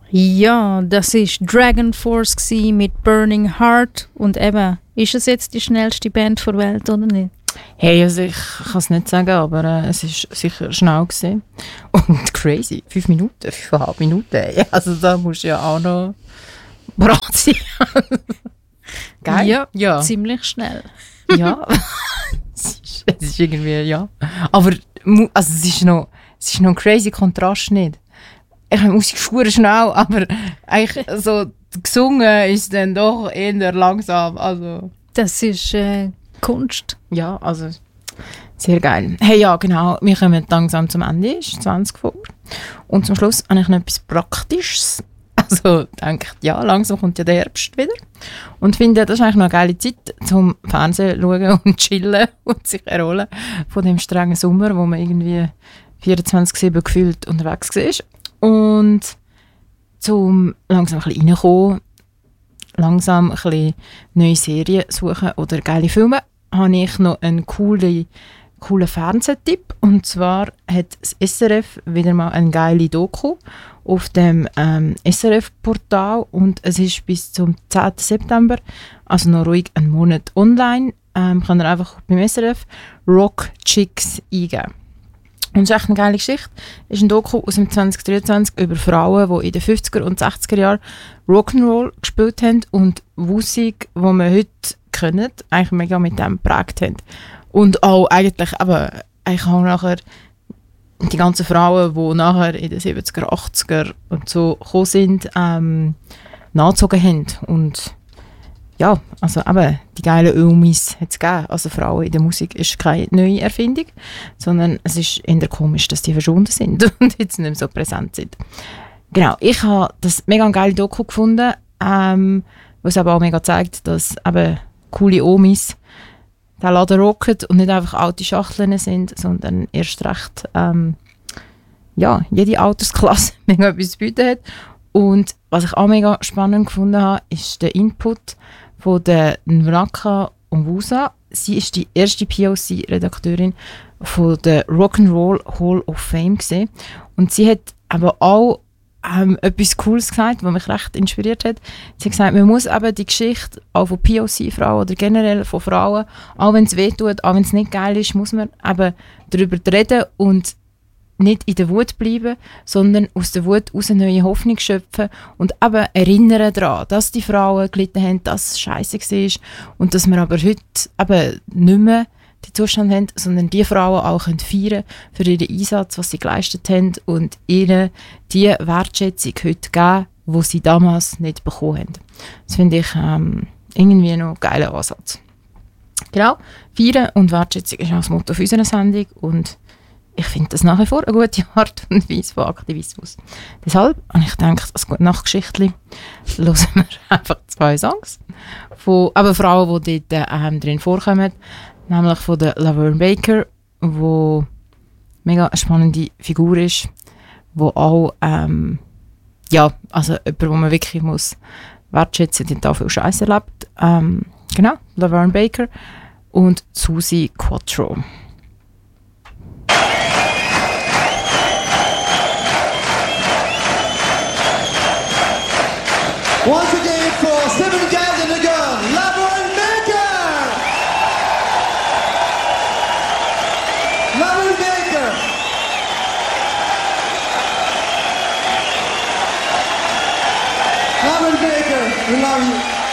Ja, das war Dragon Force mit Burning Heart. Und eben, ist es jetzt die schnellste Band der Welt oder nicht? Hey, also ich kann es nicht sagen, aber es war sicher schnell gewesen. Und crazy, 5 Minuten, 5,5 Minuten. Ja, also da musst du ja auch noch bereit sein. Geil? Ja, ziemlich schnell. Ja, es ist irgendwie, ja. Aber also es ist noch ein crazy Kontrast, nicht? Ich habe Musik schwer schnell, aber eigentlich so gesungen ist dann doch eher langsam. Also. Das ist Kunst. Ja, also sehr geil. Hey, ja, genau. Wir kommen langsam zum Ende. Es ist 20 vor. Und zum Schluss habe ich noch etwas Praktisches. Also denke, ja, langsam kommt ja der Herbst wieder. Und finde, das ist eigentlich noch eine geile Zeit, zum Fernsehen schauen und chillen und sich erholen von dem strengen Sommer, wo man irgendwie 24/7 gefühlt unterwegs war. Und zum langsam ein bisschen reinkommen, langsam ein bisschen neue Serien suchen oder geile Filme, habe ich noch einen coolen Fernsehtipp. Und zwar hat das SRF wieder mal eine geile Doku auf dem SRF-Portal und es ist bis zum 10. September, also noch ruhig einen Monat online. Kann ihr einfach beim SRF Rock Chicks eingeben. Und es ist echt eine geile Geschichte. Es ist ein Doku aus dem 2023 über Frauen, die in den 50er und 60er Jahren Rock'n'Roll gespielt haben und Musik, die man heute kennt, eigentlich mega mit dem geprägt haben. Und auch eigentlich auch nachher die ganzen Frauen, die nachher in den 70er, 80er und so gekommen sind, nachgezogen haben. Und ja, also eben, die geilen Ömis hat es gegeben. Also Frauen in der Musik ist keine neue Erfindung, sondern es ist eher komisch, dass die verschwunden sind und jetzt nicht mehr so präsent sind. Genau, ich habe das mega geile Doku gefunden, was aber auch mega zeigt, dass eben coole Omis den Laden rocken und nicht einfach alte Schachteln sind, sondern erst recht jede Altersklasse mega etwas zu bieten hat. Und was ich auch mega spannend gefunden habe, ist der Input von der Nvraka Onwusa. Sie ist die erste POC-Redakteurin von der Rock'n'Roll Hall of Fame gewesen. Und sie hat aber auch etwas Cooles gesagt, was mich recht inspiriert hat. Sie hat gesagt, man muss eben die Geschichte auch von POC-Frauen oder generell von Frauen, auch wenn es wehtut, auch wenn es nicht geil ist, muss man eben darüber reden und nicht in der Wut bleiben, sondern aus der Wut heraus neue Hoffnung schöpfen und eben erinnern daran, dass die Frauen gelitten haben, dass es scheisse war und dass wir aber heute eben nicht mehr den Zustand haben, sondern die Frauen auch feiern können für ihren Einsatz, was sie geleistet haben und ihnen die Wertschätzung heute geben, die sie damals nicht bekommen haben. Das finde ich irgendwie noch einen geilen Ansatz. Genau, feiern und Wertschätzung ist auch das Motto für unsere Sendung und ich finde das nach wie vor eine gute Art und Weise von Aktivismus. Deshalb habe ich gedacht, als gute Nachtgeschichtli hören wir einfach 2 Songs aber Frauen, die dort drin vorkommen, nämlich von der Laverne Baker, die mega eine spannende Figur ist, wo auch also jemand, wo man wirklich muss wertschätzen, die da viel Scheiße erlebt. Genau, Laverne Baker und Suzi Quatro. Once again for 7 guys and a girl, Laverne Baker! Laverne Baker! Laverne Baker, we love you.